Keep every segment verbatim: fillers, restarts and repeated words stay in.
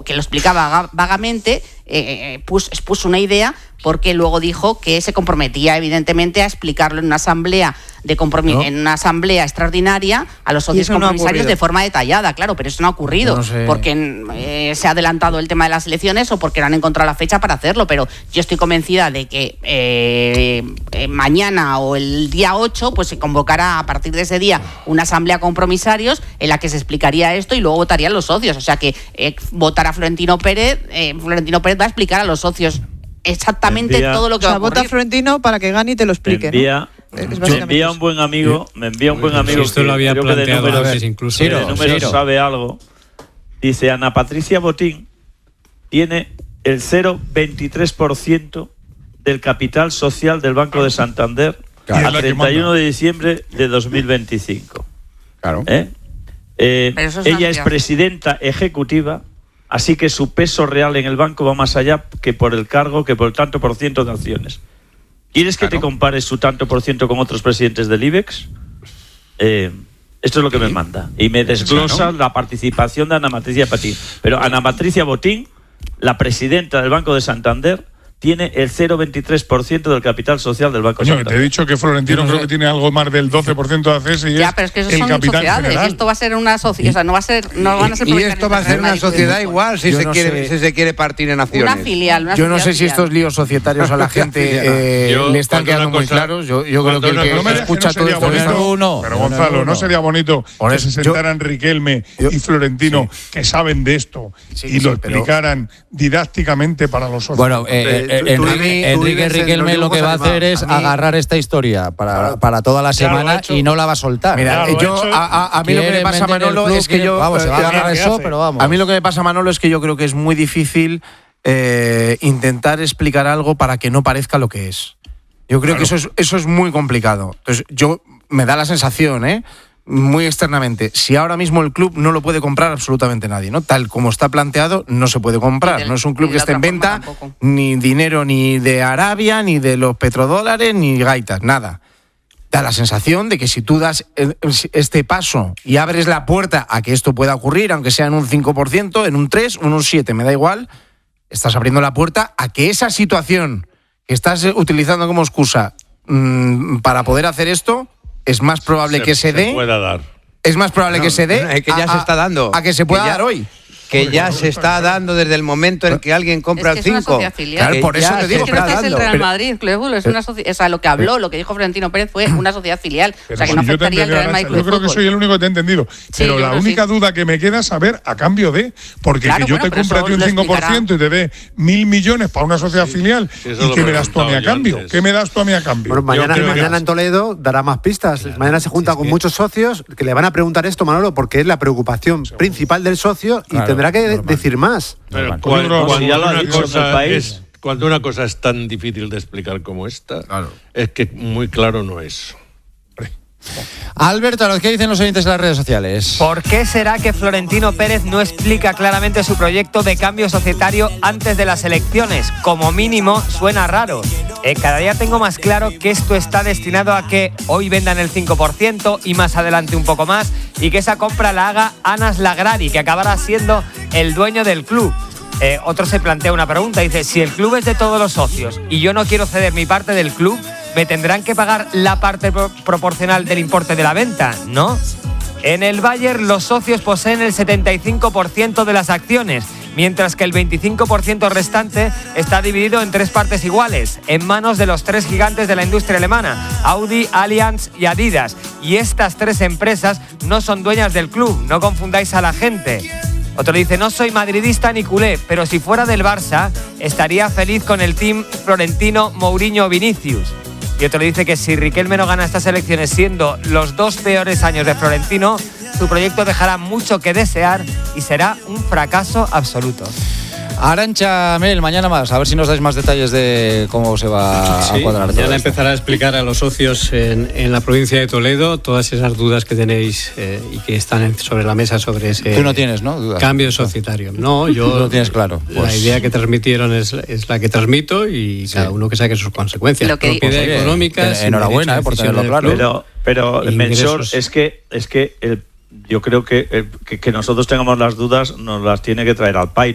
que lo explicaba vagamente, eh, puso, expuso una idea, porque luego dijo que se comprometía evidentemente a explicarlo en una asamblea de compromis- ¿no? en una asamblea extraordinaria a los socios compromisarios no de forma detallada, claro, pero eso no ha ocurrido, no sé. porque eh, se ha adelantado el tema de las elecciones o porque no han encontrado la fecha para hacerlo, pero yo estoy convencida de que eh, eh, mañana o el día ocho pues se convocará a partir de ese día una asamblea compromisarios en la que se explicaría esto y luego votarían los socios, o sea que eh, votará Florentino Pérez, eh, Florentino Pérez va a explicar a los socios exactamente envía, todo lo que o sea, va a ocurrir. Vota Florentino para que gane y te lo explique. Me envía, ¿no? me envía un buen amigo, me envía un buen amigo. Si esto que lo había creo planteado que de números, antes incluso. Ciro, de números Ciro. sabe algo. Dice, Ana Patricia Botín tiene el cero coma veintitrés por ciento del capital social del Banco de Santander claro, a treinta y uno de diciembre de dos mil veinticinco. Claro. ¿Eh? Eh, es ella es presidenta ejecutiva. Así que su peso real en el banco va más allá que por el cargo, que por el tanto por ciento de acciones. ¿Quieres que claro. te compares su tanto por ciento con otros presidentes del IBEX? Eh, esto es lo que ¿Sí? me manda. Y me desglosa claro. la participación de Ana Patricia Botín. Pero Ana Patricia Botín, la presidenta del Banco de Santander, tiene el cero coma veintitrés por ciento del capital social del Banco Coño, Santander. Te he dicho que Florentino no creo que tiene algo más del doce por ciento de acceso y ya, es pero es que eso el son capital sociedades, general. esto va a ser una sociedad, o sea, no va a ser, no van a ser y esto va a ser una sociedad igual si se, no quiere, si se quiere partir en acciones. Una filial, una Yo no sé filial. si estos líos societarios a la gente eh, yo, le están quedando muy cosa, claros. Yo, yo creo que el que, no que escucha no todo esto... Uno, pero Gonzalo, no, no sería bonito Por que eso, se sentaran yo, Riquelme yo, y Florentino, sí. que saben de esto, sí, y sí, lo explicaran pero... didácticamente para los socios. Bueno, eh, eh, Enrique, Enrique Riquelme lo que va a hacer es agarrar esta historia para, para toda la semana y no la va a soltar. Mira, yo, a, a, a mí lo que me pasa, Manolo, es que yo... Vamos, se va a agarrar eso, pero vamos. A mí lo que me pasa, Manolo, es que yo creo que es muy difícil eh, intentar explicar algo para que no parezca lo que es. Yo creo claro. que eso es, eso es muy complicado. Entonces, yo me da la sensación, ¿eh? muy externamente, si ahora mismo el club no lo puede comprar absolutamente nadie, ¿no? Tal como está planteado, no se puede comprar. Del, no es un club que esté en venta, ni dinero ni de Arabia, ni de los petrodólares, ni gaitas, nada. Da la sensación de que si tú das este paso y abres la puerta a que esto pueda ocurrir, aunque sea en un cinco por ciento, en un tres por ciento, en un siete por ciento, me da igual, estás abriendo la puerta a que esa situación que estás utilizando como excusa mmm, para poder hacer esto, es más probable se, que se, se dé. Pueda dar. Es más probable no, que se dé. No, es que ya a, se está dando. A que se pueda que ya, dar hoy. Que ya se está dando desde el momento en que alguien compra es que el cinco. Claro, por eso te digo. Es que no es el Real Madrid, Club es una sociedad, o sea, lo que habló, lo que dijo Florentino Pérez fue una sociedad filial, pero o sea, que no si afectaría al Real Madrid. Yo creo que soy el único que te he entendido, sí, pero la única sí. duda que me queda es saber a cambio de, porque claro, que yo bueno, te compre a ti un cinco por ciento y te dé mil millones para una sociedad sí, filial, ¿y qué me das tú a mí a cambio? ¿Qué me das tú a mí a cambio? Bueno, mañana, mañana en Toledo dará más pistas. Claro, mañana se junta con muchos socios que le van a preguntar esto, Manolo, porque es la preocupación principal del socio y tendrá que decir más. Pero cuando, cuando, ya lo ha dicho el país. Es, cuando una cosa es tan difícil de explicar como esta, claro. es que muy claro no es. Alberto, ¿qué dicen los oyentes de las redes sociales? ¿Por qué será que Florentino Pérez no explica claramente su proyecto de cambio societario antes de las elecciones? Como mínimo, suena raro. Eh, cada día tengo más claro que esto está destinado a que hoy vendan el cinco por ciento y más adelante un poco más, y que esa compra la haga Anas Lagrari, que acabará siendo el dueño del club. Eh, otro se plantea una pregunta, dice, si el club es de todos los socios y yo no quiero ceder mi parte del club, ¿me tendrán que pagar la parte pro- proporcional del importe de la venta? ¿No? En el Bayern los socios poseen el setenta y cinco por ciento de las acciones, mientras que el veinticinco por ciento restante está dividido en tres partes iguales, en manos de los tres gigantes de la industria alemana, Audi, Allianz y Adidas. Y estas tres empresas no son dueñas del club, no confundáis a la gente. Otro dice, no soy madridista ni culé, pero si fuera del Barça, estaría feliz con el team Florentino, Mourinho, Vinicius. Y otro dice que si Riquelme no gana estas elecciones siendo los dos peores años de Florentino, su proyecto dejará mucho que desear y será un fracaso absoluto. Arantxa Mel, mañana más, a ver si nos dais más detalles de cómo se va sí, a cuadrar todo. Mañana empezará a explicar a los socios en, en la provincia de Toledo todas esas dudas que tenéis eh, y que están sobre la mesa sobre ese. Tú no tienes, ¿no? Dudas. Cambio societario. No, yo. Lo tienes claro. La pues... idea que transmitieron es, es la que transmito y sí. cada uno que saque sus consecuencias. Lo que propiedad pues, económicas. Enhorabuena eh, por tenerlo claro. Pero, pero Melchor, es que, es que el, yo creo que, el, que que nosotros tengamos las dudas nos las tiene que traer al pairo.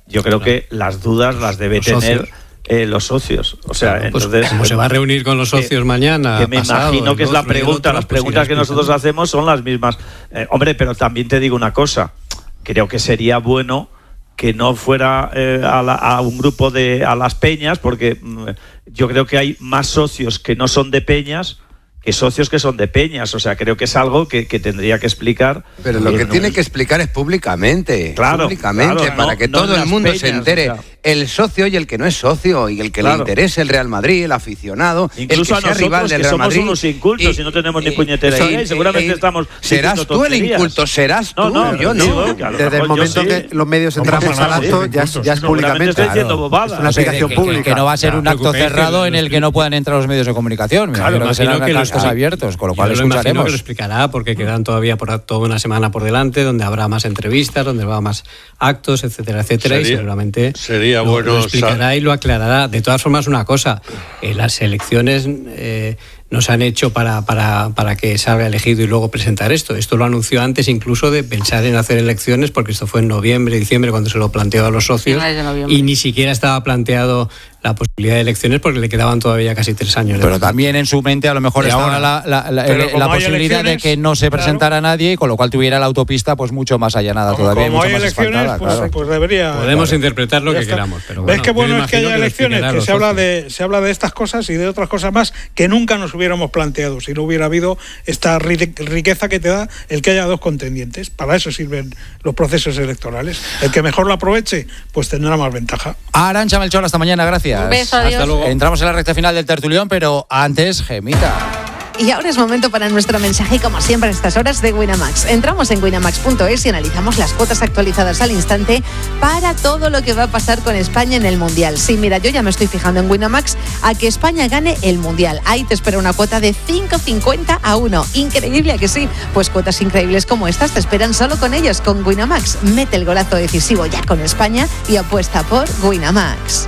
yo creo claro. que las dudas las debe los tener socios. Eh, los socios. O sea, claro, pues, entonces. Como se va a reunir con los socios que, mañana. Que me pasado, imagino que es la pregunta. Otro, las preguntas pues que nosotros hacemos son las mismas. Eh, hombre, pero también te digo una cosa. Creo que sería bueno que no fuera eh, a, la, a un grupo de. A las peñas, porque mm, yo creo que hay más socios que no son de peñas que socios que son de peñas, o sea, creo que es algo que, que tendría que explicar. Pero lo que no tiene es... que explicar es públicamente, claro, públicamente, claro, para no, que no todo el mundo peñas, se entere, o sea, el socio y el que no es socio, y el que claro. le interese el Real Madrid, el aficionado, incluso el que a sea rival del que Real somos Madrid. Unos incultos y, y no tenemos y, ni puñetera idea, y seguramente y, estamos serás tú el inculto, serás tú, no, no, yo no. Digo, Desde el momento sí. que los medios entramos al acto, ya es públicamente. Es una aplicación pública. Que no va a ser un acto cerrado en el que no puedan entrar los medios de comunicación. Claro, que serán actos abiertos, con lo cual escucharemos. Lo explicará porque quedan todavía por toda una semana por delante, donde habrá más entrevistas, donde habrá más actos, etcétera, etcétera, sería, y seguramente sería lo, bueno lo explicará y lo aclarará. De todas formas, una cosa, eh, las elecciones eh, no se han hecho para, para, para que salga elegido y luego presentar esto. Esto lo anunció antes incluso de pensar en hacer elecciones, porque esto fue en noviembre, diciembre, cuando se lo planteó a los socios, y ni siquiera estaba planteado la posibilidad de elecciones porque le quedaban todavía casi tres años. Pero también en su mente a lo mejor estaba la, la, la, la, la posibilidad de que no se presentara claro. nadie, y con lo cual tuviera la autopista pues mucho más allanada como, todavía. Como mucho hay más elecciones, asfaltada, pues, claro. pues debería... Podemos claro. interpretar lo ya que está. queramos. Pero bueno, ¿Ves qué bueno es que haya que elecciones? Que se habla, de, se habla de estas cosas y de otras cosas más que nunca nos hubiéramos planteado si no hubiera habido esta riqueza que te da el que haya dos contendientes. Para eso sirven los procesos electorales. El que mejor lo aproveche, pues tendrá más ventaja. Arantxa Melchor, hasta mañana, gracias. Un beso, adiós. Hasta luego. Entramos en la recta final del tertulión, pero antes, Gemita. Y ahora es momento para nuestro mensaje, como siempre, a estas horas de Winamax. Entramos en winamax punto es y analizamos las cuotas actualizadas al instante para todo lo que va a pasar con España en el Mundial. Sí, mira, yo ya me estoy fijando en Winamax a que España gane el Mundial. Ahí te espera una cuota de cinco cincuenta a uno. Increíble, ¿a que sí? Pues cuotas increíbles como estas te esperan solo con ellos, con Winamax. Mete el golazo decisivo ya con España y apuesta por Winamax.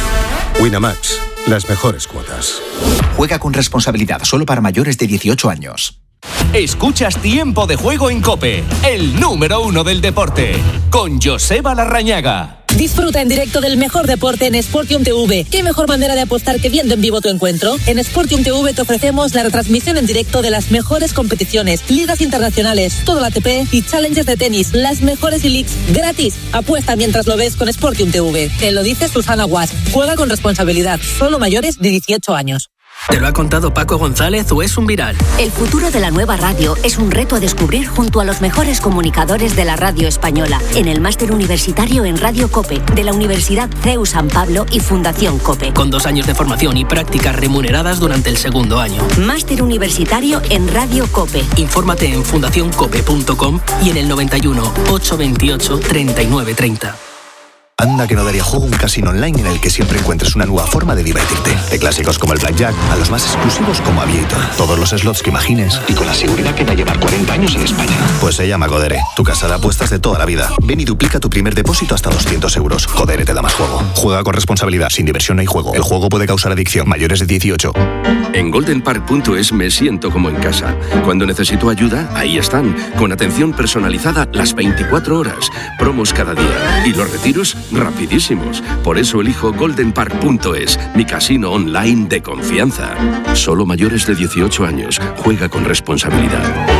Winamax. Las mejores cuotas. Juega con responsabilidad, solo para mayores de dieciocho años. Escuchas Tiempo de Juego en COPE, el número uno del deporte, con Joseba Larrañaga. Disfruta en directo del mejor deporte en Sportium T V. ¿Qué mejor manera de apostar que viendo en vivo tu encuentro? En Sportium T V te ofrecemos la retransmisión en directo de las mejores competiciones, ligas internacionales, todo el A T P y challenges de tenis, las mejores leagues, gratis. Apuesta mientras lo ves con Sportium T V. Te lo dice Susana Guas. Juega con responsabilidad, solo mayores de dieciocho años. ¿Te lo ha contado Paco González o es un viral? El futuro de la nueva radio es un reto a descubrir junto a los mejores comunicadores de la radio española en el máster universitario en Radio COPE de la Universidad C E U San Pablo y Fundación COPE. Con dos años de formación y prácticas remuneradas durante el segundo año. Máster universitario en Radio COPE. Infórmate en fundación cope punto com y en el noventa y uno, ochocientos veintiocho, treinta y nueve treinta. Anda que no daría juego un casino online en el que siempre encuentres una nueva forma de divertirte. De clásicos como el Blackjack a los más exclusivos como Aviator. Todos los slots que imagines y con la seguridad que da llevar cuarenta años en España. Pues se llama Codere, tu casa de apuestas de toda la vida. Ven y duplica tu primer depósito hasta doscientos euros. Codere te da más juego. Juega con responsabilidad, sin diversión no hay juego. El juego puede causar adicción. Mayores de dieciocho. En golden park punto es me siento como en casa. Cuando necesito ayuda, ahí están. Con atención personalizada las veinticuatro horas. Promos cada día. Y los retiros rapidísimos. Por eso elijo golden park punto es, mi casino online de confianza. Solo mayores de dieciocho años. Juega con responsabilidad.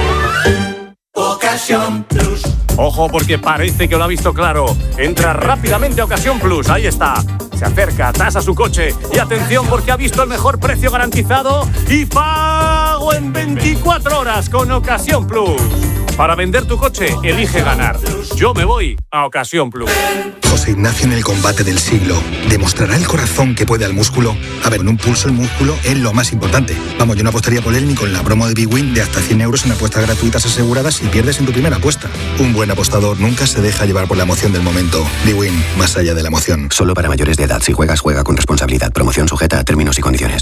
Ocasión Plus. Ojo, porque parece que lo ha visto claro. Entra rápidamente a Ocasión Plus. Ahí está. Se acerca, tasa su coche. Y atención, porque ha visto el mejor precio garantizado y pago en veinticuatro horas con Ocasión Plus. Para vender tu coche, elige ganar. Yo me voy a Ocasión Plus. José Ignacio en el combate del siglo. ¿Demostrará el corazón que puede al músculo? A ver, en un pulso el músculo es lo más importante. Vamos, yo no apostaría por él ni con la promo de Big Win de hasta cien euros en apuestas gratuitas aseguradas si pierdes en tu primera apuesta. Un buen apostador nunca se deja llevar por la emoción del momento. Big Win, más allá de la emoción. Solo para mayores de edad. Si juegas, juega con responsabilidad. Promoción sujeta a términos y condiciones.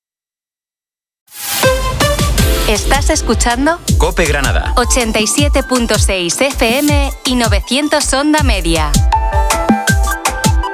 ¿Estás escuchando? COPE Granada. ochenta y siete punto seis F M y novecientos Onda Media.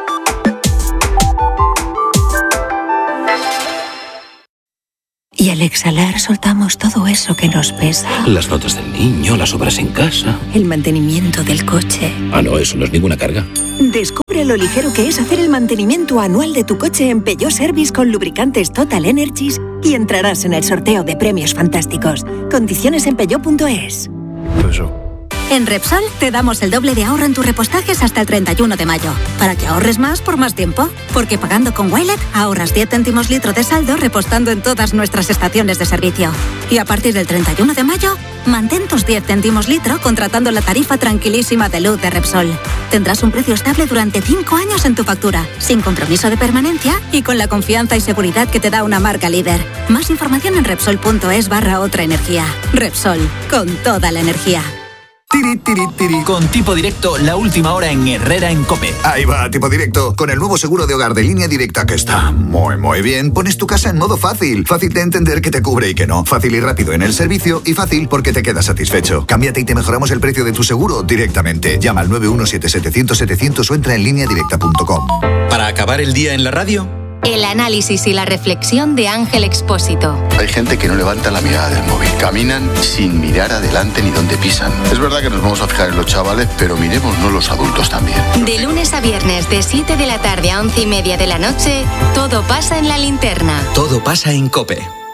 Y Alex Exhalar, soltamos todo eso que nos pesa. Las notas del niño, las obras en casa. El mantenimiento del coche. Ah, no, eso no es ninguna carga. Descubre lo ligero que es hacer el mantenimiento anual de tu coche en Peugeot Service con lubricantes Total Energies y entrarás en el sorteo de premios fantásticos. Condiciones en peugeot punto es. En Repsol te damos el doble de ahorro en tus repostajes hasta el treinta y uno de mayo, para que ahorres más por más tiempo. Porque pagando con Wilet ahorras diez céntimos litro de saldo repostando en todas nuestras estaciones de servicio. Y a partir del treinta y uno de mayo, mantén tus diez céntimos litro contratando la tarifa tranquilísima de luz de Repsol. Tendrás un precio estable durante cinco años en tu factura, sin compromiso de permanencia y con la confianza y seguridad que te da una marca líder. Más información en Repsol punto es barra otra energía. Repsol, con toda la energía. Tiri, tiri, tiri. Con Tipo Directo, la última hora en Herrera en COPE. Ahí va, Tipo Directo. Con el nuevo seguro de hogar de Línea Directa, que está muy, muy bien, pones tu casa en modo fácil. Fácil de entender que te cubre y que no. Fácil y rápido en el servicio y fácil porque te quedas satisfecho. Cámbiate y te mejoramos el precio de tu seguro directamente. Llama al nueve uno siete setecientos setecientos o entra en línea directa punto com. Para acabar el día en la radio, el análisis y la reflexión de Ángel Expósito. Hay gente que no levanta la mirada del móvil. Caminan sin mirar adelante ni dónde pisan. Es verdad que nos vamos a fijar en los chavales, pero miremosnos los adultos también. De lunes a viernes, de siete de la tarde a once y media de la noche, todo pasa en La Linterna. Todo pasa en COPE.